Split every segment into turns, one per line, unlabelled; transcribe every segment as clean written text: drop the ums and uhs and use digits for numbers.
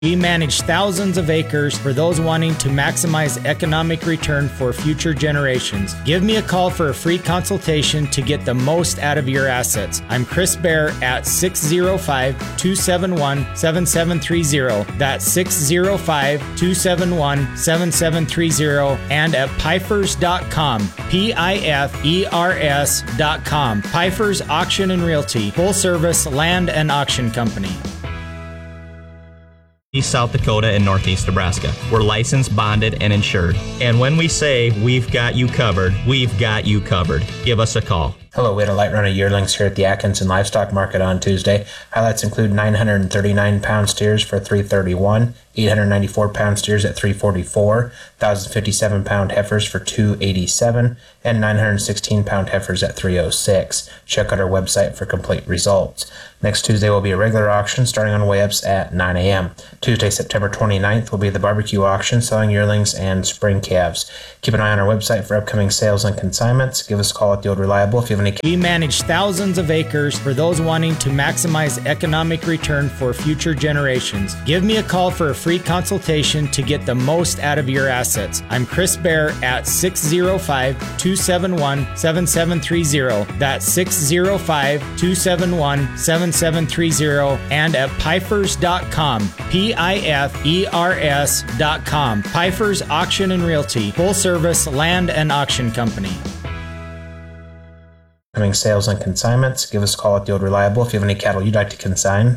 We manage thousands of acres for those wanting to maximize economic return for future generations. Give me a call for a free consultation to get the most out of your assets. I'm Chris Bear at 605-271-7730. That's 605-271-7730 and at Pifers.com. Pifers.com. Pifers Auction and Realty, full service land and auction company.
East South Dakota and Northeast Nebraska. We're licensed, bonded, and insured. And when we say we've got you covered, we've got you covered. Give us a call.
Hello, we had a light run of yearlings here at the Atkinson Livestock Market on Tuesday. Highlights include 939-pound steers for $331, 894-pound steers at $344, 1,057-pound heifers for $287, and 916-pound heifers at $306. Check out our website for complete results. Next Tuesday will be a regular auction starting on weigh-ups at 9 a.m. Tuesday, September 29th will be the barbecue auction selling yearlings and spring calves. Keep an eye on our website for upcoming sales and consignments. Give us a call at the Old Reliable if you have any.
We manage thousands of acres for those wanting to maximize economic return for future generations. Give me a call for a free consultation to get the most out of your assets. I'm Chris Bear at 605-271-7730. That's 605-271-7730 and at Pifers.com. Pifers.com. Pifers Auction and Realty, full service land and auction company.
Upcoming sales and consignments. Give us a call at the Old Reliable if you have any cattle you'd like to consign.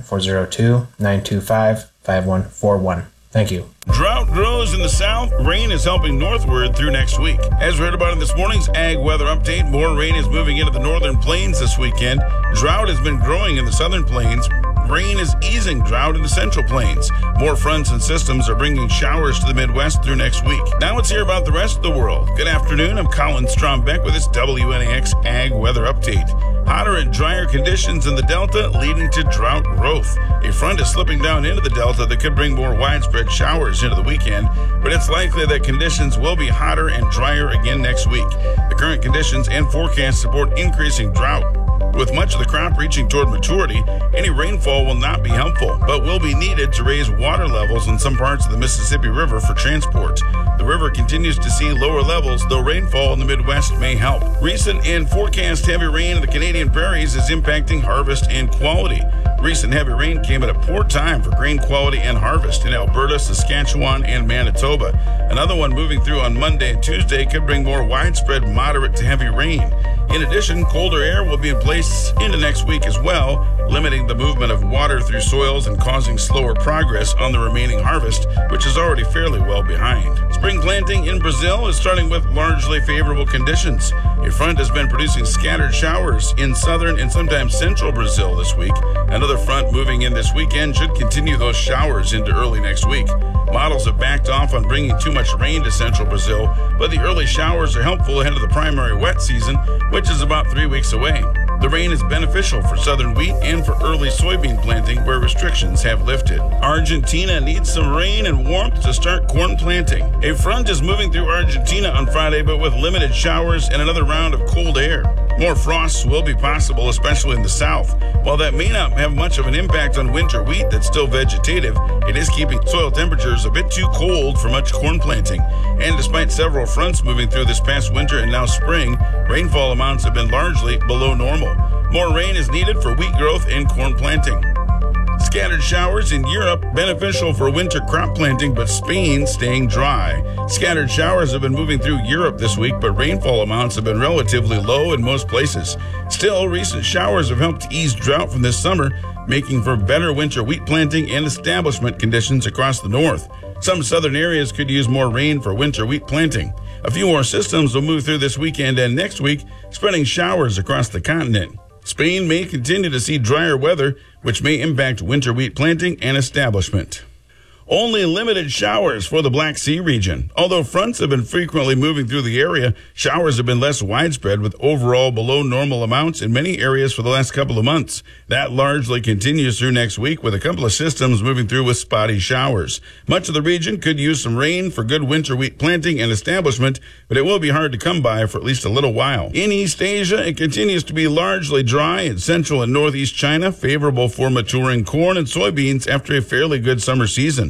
402-925-5141. Thank you.
Drought grows in the south. Rain is helping northward through next week. As we heard about in this morning's Ag Weather Update, more rain is moving into the northern plains this weekend. Drought has been growing in the southern plains. Rain is easing drought in the central plains. More fronts and systems are bringing showers to the Midwest through next week. Now let's hear about the rest of the world. Good afternoon. I'm Colin Strombeck with this WNAX Ag Weather Update. Hotter and drier conditions in the Delta leading to drought growth. A front is slipping down into the Delta that could bring more widespread showers into the weekend, but it's likely that conditions will be hotter and drier again next week. The current conditions and forecast support increasing drought. With much of the crop reaching toward maturity, any rainfall will not be helpful, but will be needed to raise water levels in some parts of the Mississippi River for transport. The river continues to see lower levels, though rainfall in the Midwest may help. Recent and forecast heavy rain in the Canadian prairies is impacting harvest and quality. Recent heavy rain came at a poor time for grain quality and harvest in Alberta, Saskatchewan, and Manitoba. Another one moving through on Monday and Tuesday could bring more widespread moderate to heavy rain. In addition, colder air will be in place into next week as well, limiting the movement of water through soils and causing slower progress on the remaining harvest, which is already fairly well behind. Spring planting in Brazil is starting with largely favorable conditions. A front has been producing scattered showers in southern and sometimes central Brazil this week. Another front moving in this weekend should continue those showers into early next week. Models have backed off on bringing too much rain to central Brazil, but the early showers are helpful ahead of the primary wet season, which is about 3 weeks away. The rain is beneficial for southern wheat and for early soybean planting where restrictions have lifted. Argentina needs some rain and warmth to start corn planting. A front is moving through Argentina on Friday, but with limited showers and another round of cold air. More frosts will be possible, especially in the south. While that may not have much of an impact on winter wheat that's still vegetative, it is keeping soil temperatures a bit too cold for much corn planting. And despite several fronts moving through this past winter and now spring, rainfall amounts have been largely below normal. More rain is needed for wheat growth and corn planting. Scattered showers in Europe, beneficial for winter crop planting, but Spain staying dry. Scattered showers have been moving through Europe this week, but rainfall amounts have been relatively low in most places. Still, recent showers have helped ease drought from this summer, making for better winter wheat planting and establishment conditions across the north. Some southern areas could use more rain for winter wheat planting. A few more systems will move through this weekend and next week, spreading showers across the continent. Spain may continue to see drier weather, which may impact winter wheat planting and establishment. Only limited showers for the Black Sea region. Although fronts have been frequently moving through the area, showers have been less widespread with overall below normal amounts in many areas for the last couple of months. That largely continues through next week with a couple of systems moving through with spotty showers. Much of the region could use some rain for good winter wheat planting and establishment, but it will be hard to come by for at least a little while. In East Asia, it continues to be largely dry in central and northeast China, favorable for maturing corn and soybeans after a fairly good summer season.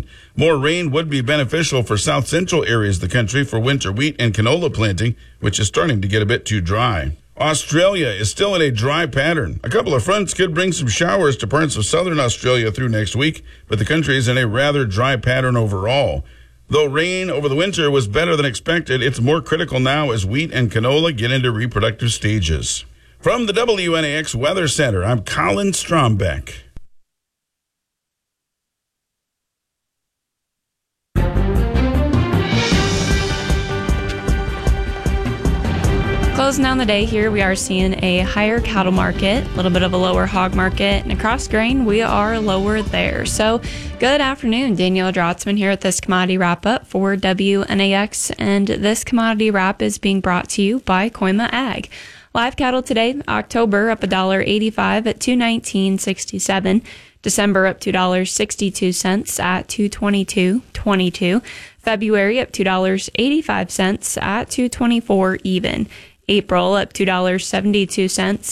Wisconsin. More rain would be beneficial for south central areas of the country for winter wheat and canola planting, which is starting to get a bit too dry. Australia is still in a dry pattern. A couple of fronts could bring some showers to parts of southern Australia through next week, but the country is in a rather dry pattern overall. Though rain over the winter was better than expected, it's more critical now as wheat and canola get into reproductive stages. From the WNAX Weather Center, I'm Colin Strombeck.
Closing down the day here, we are seeing a higher cattle market, a little bit of a lower hog market, and across grain, we are lower there. So, good afternoon. Danielle Drotzman here at this commodity wrap-up for WNAX, and this commodity wrap is being brought to you by Koima Ag. Live cattle today, October up $1.85 at $219.67. December up $2.62 at $222.22. February up $2.85 at $224 even. April up $2.72